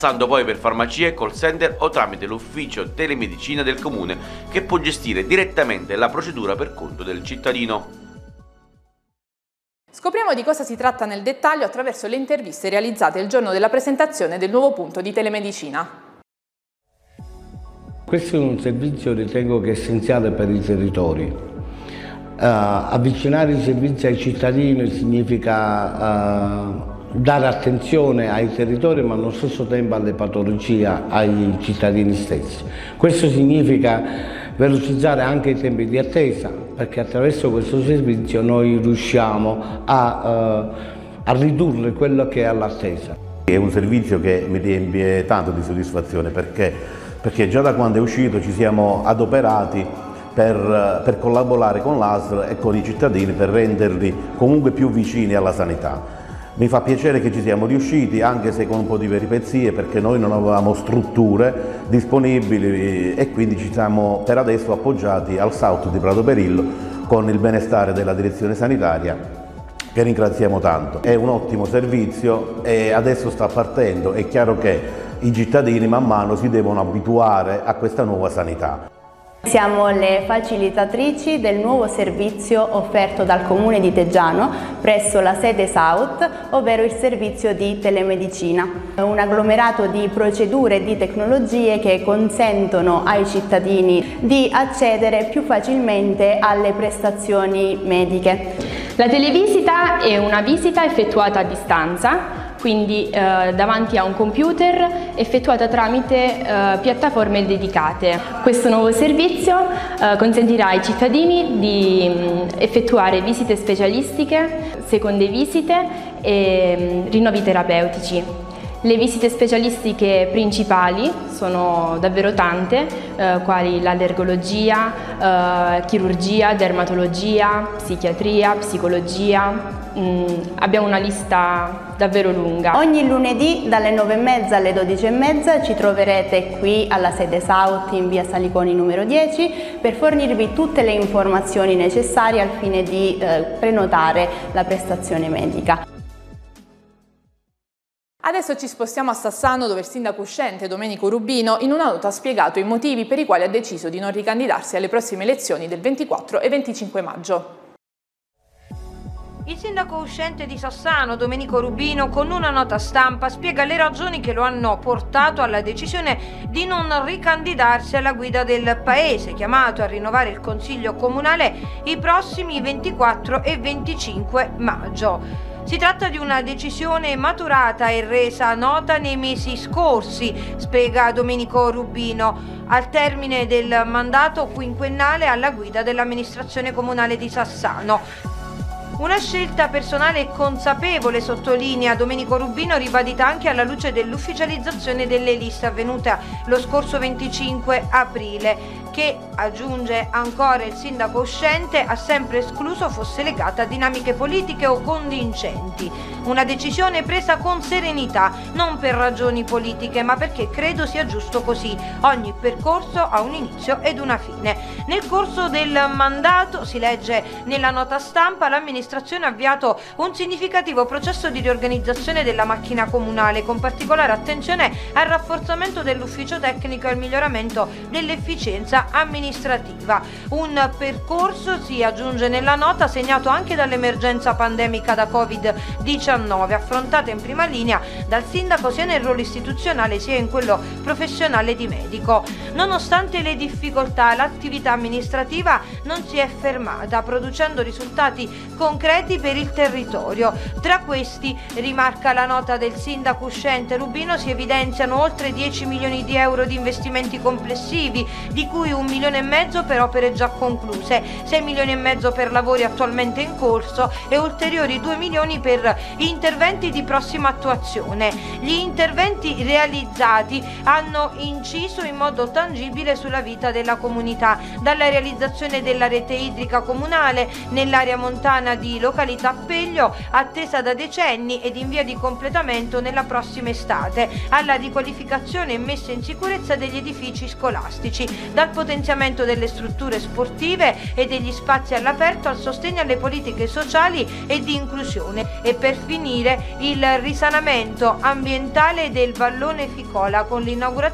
passando poi per farmacie, call center o tramite l'ufficio telemedicina del comune che può gestire direttamente la procedura per conto del cittadino. Scopriamo di cosa si tratta nel dettaglio attraverso le interviste realizzate il giorno della presentazione del nuovo punto di telemedicina. Questo è un servizio, ritengo, che è essenziale per i territori. Avvicinare i servizi ai cittadini significa dare attenzione ai territori, ma allo stesso tempo alle patologie, ai cittadini stessi. Questo significa velocizzare anche i tempi di attesa, perché attraverso questo servizio noi riusciamo a ridurre quello che è l'attesa. È un servizio che mi riempie tanto di soddisfazione perché già da quando è uscito ci siamo adoperati per collaborare con l'ASL e con i cittadini per renderli comunque più vicini alla sanità. Mi fa piacere che ci siamo riusciti, anche se con un po' di peripezie, perché noi non avevamo strutture disponibili e quindi ci siamo per adesso appoggiati al SAUT di Prato Perillo con il benestare della direzione sanitaria, che ringraziamo tanto. È un ottimo servizio e adesso sta partendo. È chiaro che i cittadini man mano si devono abituare a questa nuova sanità. Siamo le facilitatrici del nuovo servizio offerto dal Comune di Teggiano presso la sede SAUT, ovvero il servizio di telemedicina. Un agglomerato di procedure e di tecnologie che consentono ai cittadini di accedere più facilmente alle prestazioni mediche. La televisita è una visita effettuata a distanza, quindi davanti a un computer, effettuata tramite piattaforme dedicate. Questo nuovo servizio consentirà ai cittadini di effettuare visite specialistiche, seconde visite e rinnovi terapeutici. Le visite specialistiche principali sono davvero tante, quali l'allergologia, chirurgia, dermatologia, psichiatria, psicologia. Abbiamo una lista davvero lunga. Ogni lunedì dalle 9:30 alle 12:30 ci troverete qui alla sede SAUT in via Saliconi numero 10 per fornirvi tutte le informazioni necessarie al fine di prenotare la prestazione medica. Adesso ci spostiamo a Sassano, dove il sindaco uscente Domenico Rubino in una nota ha spiegato i motivi per i quali ha deciso di non ricandidarsi alle prossime elezioni del 24 e 25 maggio. Il sindaco uscente di Sassano, Domenico Rubino, con una nota stampa spiega le ragioni che lo hanno portato alla decisione di non ricandidarsi alla guida del paese, chiamato a rinnovare il Consiglio Comunale i prossimi 24 e 25 maggio. Si tratta di una decisione maturata e resa nota nei mesi scorsi, spiega Domenico Rubino, al termine del mandato quinquennale alla guida dell'amministrazione comunale di Sassano. Una scelta personale e consapevole, sottolinea Domenico Rubino, ribadita anche alla luce dell'ufficializzazione delle liste avvenuta lo scorso 25 aprile, che, aggiunge ancora il sindaco uscente, ha sempre escluso fosse legata a dinamiche politiche o convincenti. Una decisione presa con serenità, non per ragioni politiche, ma perché credo sia giusto così. Ogni percorso ha un inizio ed una fine. Nel corso del mandato, si legge nella nota stampa, l'amministrazione ha avviato un significativo processo di riorganizzazione della macchina comunale, con particolare attenzione al rafforzamento dell'ufficio tecnico e al miglioramento dell'efficienza amministrativa. Un percorso, si aggiunge nella nota, segnato anche dall'emergenza pandemica da Covid-19, affrontata in prima linea dal sindaco sia nel ruolo istituzionale sia in quello professionale di medico. Nonostante le difficoltà, l'attività amministrativa non si è fermata, producendo risultati concreti per il territorio. Tra questi, rimarca la nota del sindaco uscente Rubino, si evidenziano oltre 10 milioni di euro di investimenti complessivi, di cui 1,5 milioni per opere già concluse, 6,5 milioni per lavori attualmente in corso e ulteriori 2 milioni per interventi di prossima attuazione. Gli interventi realizzati hanno inciso in modo tangibile sulla vita della comunità, dalla realizzazione della rete idrica comunale nell'area montana di località Peglio, attesa da decenni ed in via di completamento nella prossima estate, alla riqualificazione e messa in sicurezza degli edifici scolastici, dal potenziamento delle strutture sportive e degli spazi all'aperto, al sostegno alle politiche sociali e di inclusione e per finire il risanamento ambientale del vallone Ficola con l'inaugurazione